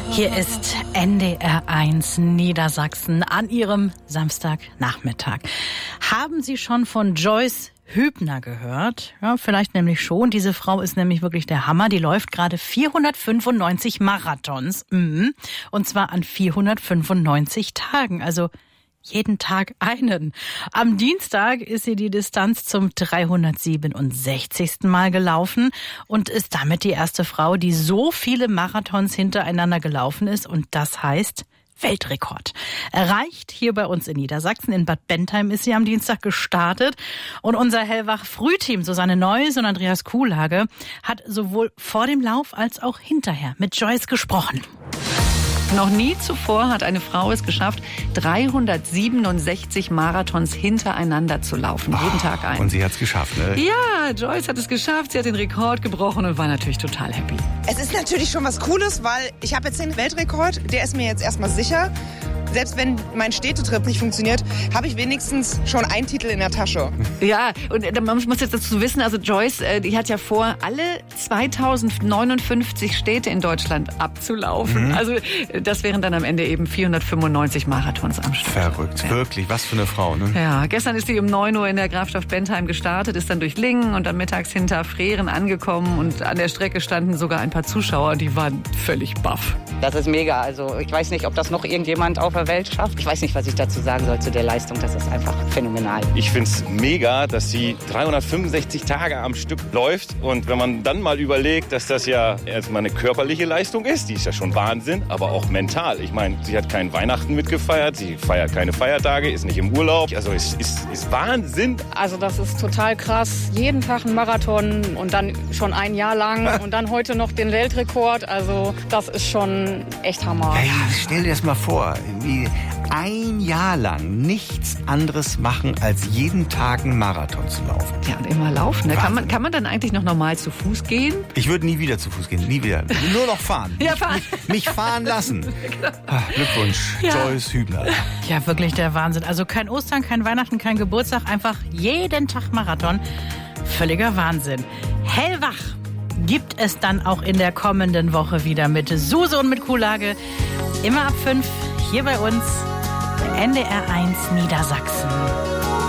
Hier ist NDR1 Niedersachsen an Ihrem Samstagnachmittag. Haben Sie schon von Joyce Hübner gehört? Ja, vielleicht nämlich schon. Diese Frau ist nämlich wirklich der Hammer. Die läuft gerade 495 Marathons. Und zwar an 495 Tagen. Also jeden Tag einen. Am Dienstag ist sie die Distanz zum 367. Mal gelaufen und ist damit die erste Frau, die so viele Marathons hintereinander gelaufen ist. Und das heißt Weltrekord. Erreicht hier bei uns in Niedersachsen. In Bad Bentheim ist sie am Dienstag gestartet. Und unser Hellwach-Frühteam, Susanne Neuss und Andreas Kuhlhage, hat sowohl vor dem Lauf als auch hinterher mit Joyce gesprochen. Noch nie zuvor hat eine Frau es geschafft, 367 Marathons hintereinander zu laufen. Jeden Tag einen. Und sie hat es geschafft, ne? Ja, Joyce hat es geschafft. Sie hat den Rekord gebrochen und war natürlich total happy. Es ist natürlich schon was Cooles, weil ich habe jetzt den Weltrekord. Der ist mir jetzt erstmal sicher. Selbst wenn mein Städtetrip nicht funktioniert, habe ich wenigstens schon einen Titel in der Tasche. Ja, und man muss jetzt dazu wissen, also Joyce, die hat ja vor, alle 2059 Städte in Deutschland abzulaufen. Also das wären dann am Ende eben 495 Marathons am Stück. Verrückt, ja. Wirklich, was für eine Frau, ne? Ja, gestern ist sie um 9 Uhr in der Grafschaft Bentheim gestartet, ist dann durch Lingen und dann mittags hinter Freren angekommen und an der Strecke standen sogar ein paar Zuschauer, die waren völlig baff. Das ist mega, also ich weiß nicht, ob das noch irgendjemand auf der Welt schafft. Ich weiß nicht, was ich dazu sagen soll zu der Leistung, das ist einfach phänomenal. Ich finde es mega, dass sie 365 Tage am Stück läuft und wenn man dann mal überlegt, dass das ja erstmal eine körperliche Leistung ist, die ist ja schon Wahnsinn, aber auch mental. Ich meine, sie hat kein Weihnachten mitgefeiert, sie feiert keine Feiertage, ist nicht im Urlaub, also es ist Wahnsinn. Also das ist total krass, jeden Tag ein Marathon und dann schon ein Jahr lang und dann heute noch den Weltrekord, also das ist schon echt Hammer. Ja, stell dir das mal vor, wie ein Jahr lang nichts anderes machen, als jeden Tag einen Marathon zu laufen. Ja, und immer laufen. Ne? Kann man dann eigentlich noch normal zu Fuß gehen? Ich würde nie wieder zu Fuß gehen, nie wieder. Nur noch fahren. Ja, fahren. Mich fahren lassen. Genau. Glückwunsch, ja. Joyce Hübner. Ja, wirklich der Wahnsinn. Also kein Ostern, kein Weihnachten, kein Geburtstag, einfach jeden Tag Marathon. Völliger Wahnsinn. Hellwach gibt es dann auch in der kommenden Woche wieder mit Suse und mit Kuhlhage. Immer ab 5 hier bei uns, NDR1 Niedersachsen.